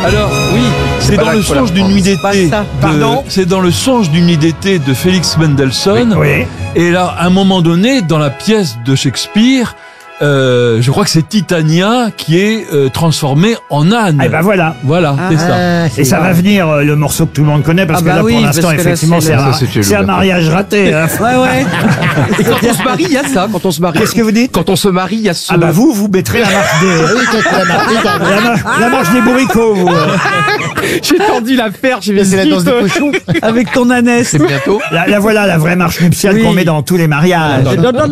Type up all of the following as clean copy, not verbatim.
Alors, oui, c'est dans le songe d'une nuit d'été. Pardon ? C'est dans le songe d'une nuit d'été de Félix Mendelssohn. Oui. Et là, à un moment donné, dans la pièce de Shakespeare, je crois que c'est Titania qui est transformée en âne. Eh ben voilà. Voilà, c'est ça. Et ça va venir le morceau que tout le monde connaît parce que là pour l'instant effectivement c'est un mariage raté. Hein. Ouais. Et quand on se marie, il y a ça. Quand on se marie. Qu'est-ce que vous dites ? Quand on se marie, il y a ce. Ah bah vous mettrez la marche des la marche des bourricots. Vous. J'ai tendu la perche, j'ai C'est la danse des cochons. Avec ton ânesse. C'est bientôt. Là voilà la vraie marche nuptiale qu'on met dans tous les mariages.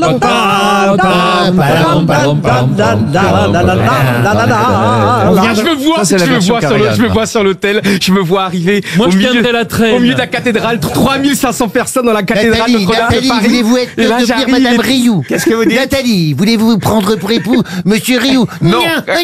Je me vois sur l'hôtel, je me vois arriver Moi, au je milieu tiendrai la traîne. au milieu de la cathédrale, 3500 personnes dans la cathédrale Nathalie, Notre-Dame de Nathalie, Paris. voulez-vous être Et là, devenir j'arrive, Madame Rioux? Qu'est-ce que vous dites ? Nathalie, voulez-vous prendre pour époux Monsieur Rioux? Non.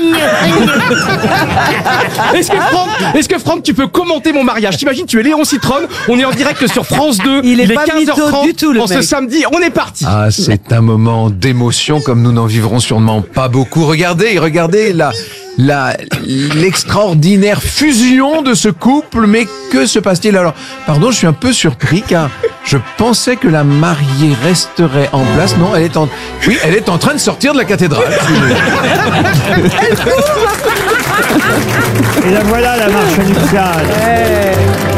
Est-ce que Franck, tu peux commenter mon mariage? T'imagines, tu es Léon Citrone, on est en direct sur France 2, Il est pas 15h30, mytho du tout, le en ce mec. samedi, on est parti. Ah, c'est un moment d'émotion comme nous n'en vivrons sûrement pas beaucoup. Regardez l'extraordinaire fusion de ce couple, mais que se passe-t-il alors? Pardon, je suis un peu surpris car je pensais que la mariée resterait en place. Non, elle est en train de sortir de la cathédrale. Et là voilà la marche nuptiale.